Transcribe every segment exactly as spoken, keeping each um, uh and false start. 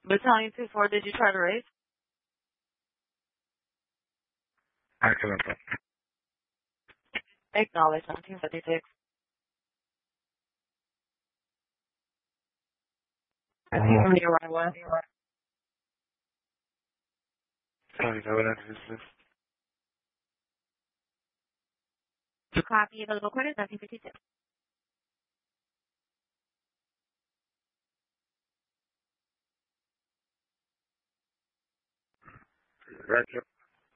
Battalion two four, did you try to raise? Accidental. Acknowledge, nineteen fifty-six. On your right way. Sorry, no one is this. Copy, available quarters, nineteen fifty-six. Roger.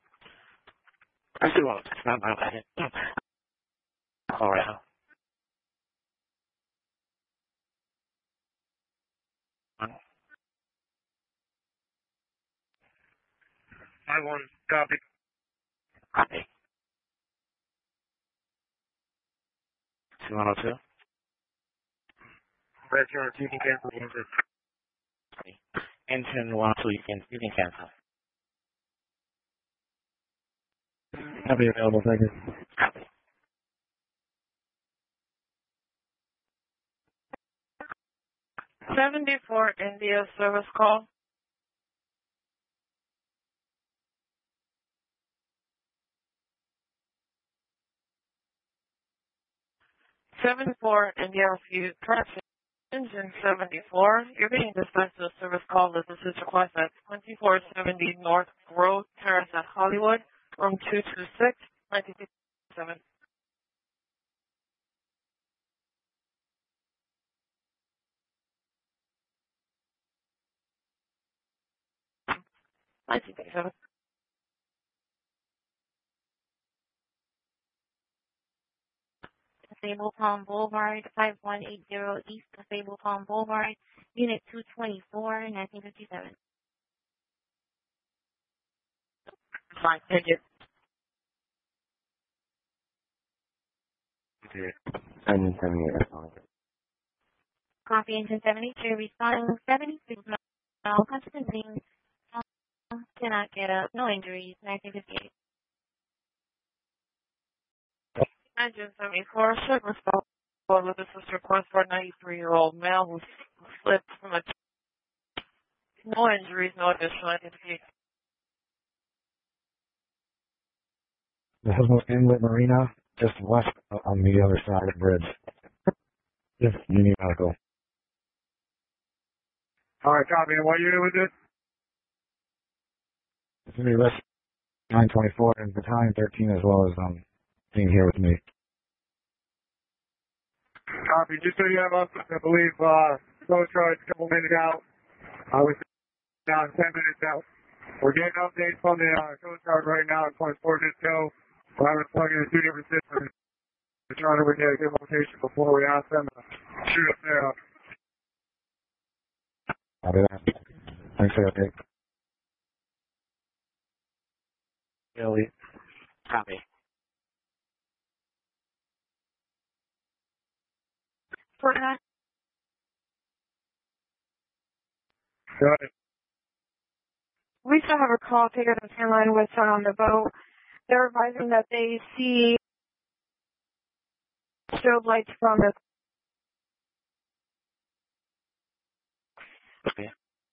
I see well, it's not my bad. All right. I want copy. Copy. two one oh two. Roger, you can cancel the engine. Engine one oh two, you can, you can cancel. I'll be available, thank you. Copy. seventy-four India service call. seventy-four India refused correction. Engine seventy-four, you're being dispatched to a service call. This is request at twenty-four seventy North Grove Terrace at Hollywood, room two two six, nineteen fifty-seven. nineteen fifty-seven. Sable Palm Boulevard, five one eight zero East Sable Palm Boulevard, Unit two twenty-four, nineteen fifty-seven. Fine, thank you. Engine seventy-eight. Copy engine seventy-two, responding seventy-six, no, consequencing, cannot get up, no injuries, nineteen fifty-eight. Engine seventy-four, service call. This is request for a ninety-three-year-old male who slipped from a... No injuries, no additional identification. This is Inlet Marina, just west on the other side of the bridge. Yes, you need medical. All right, copy. And what unit was this? It's going to be West nine twenty-four and Battalion thirteen as well as um being here with me. Copy. Just so you have us, I believe, uh, Coast Guard's a couple minutes out. I was down ten minutes out. We're getting updates from the uh, Coast Guard right now at point four Disco. We're having to plug in two different systems. We're trying to get a good location before we ask them to shoot us there. Copy that. Thanks for the update. Really? Copy. For that, Good. we still have a call taker that's in line with on the boat. They're advising that they see strobe lights from the Okay.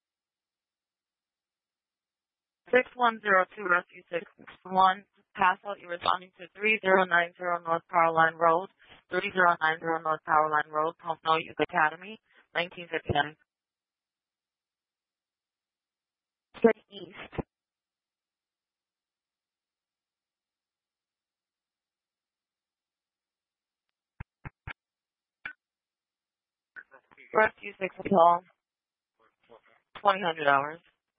six one zero two Rescue six one. Pass out, you're responding to three zero nine zero North Powerline Road, three zero nine zero North Powerline Road, Pompano Youth Academy, nineteen fifty-nine. Straight east. Rescue six call, twenty hundred hours.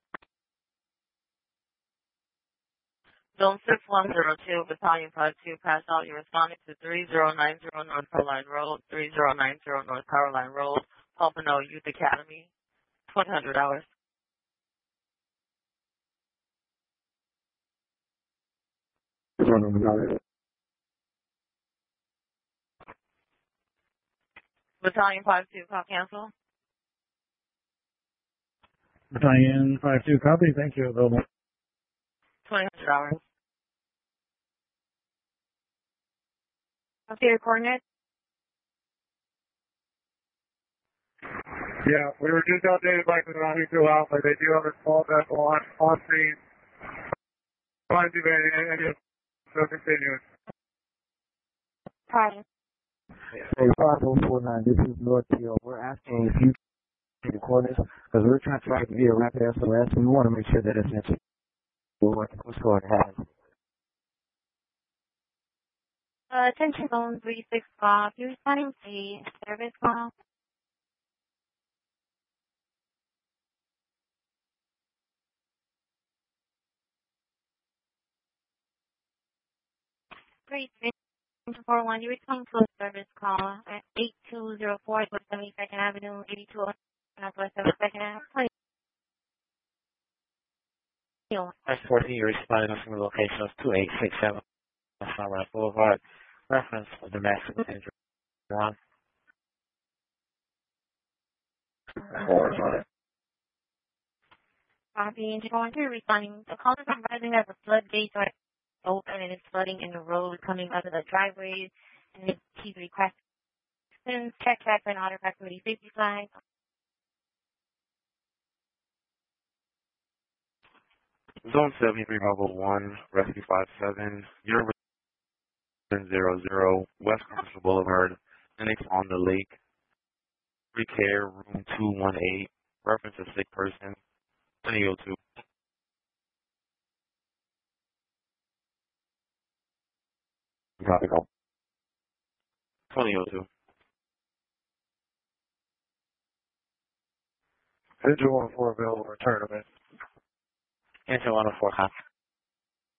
Zone six one zero two, Battalion five two, pass out, you're responding to three zero nine zero North Powerline Road, three zero nine zero North Powerline Road, Pompano Youth Academy, twenty hundred hours. Battalion five two, call cancel. Battalion five two, copy. Thank you. Available. twenty hundred hours. Okay, coordinate. Yeah, we were just updated by Konami to Alpha. They do have a small vessel on, on scene. Fine, too bad, and, and just so continuous. Pardon. Hey, five oh four nine, this is North Hill. We're asking if you can record this, because we're trying to track via rapid S O S. We want to make sure that it's mentioned. What the Coast Guard has. Uh, attention phone three six five. You're responding to a service call. three six four one. You're responding to a service call at eight two zero four West seventy-second Avenue, eighty-two Northwest seventy-second Avenue. S fourteen, you're responding from the location of two eight six seven Sunrise Boulevard. Reference for the Mexican Injury one. Copy engine one. You're responding. The call is advising that the floodgates are open and it's flooding in the road coming out of the driveways. And he's requesting check back for an auto proximity safety flag. Zone seventy-three Bravo one, Rescue five seven, you're within zero zero, West Commercial Boulevard, Phoenix on the Lake, Recare, room two one eight, reference a sick person, twenty oh two. Copy call. twenty oh two. Engine one four available for tournament. Engine one oh four, copy.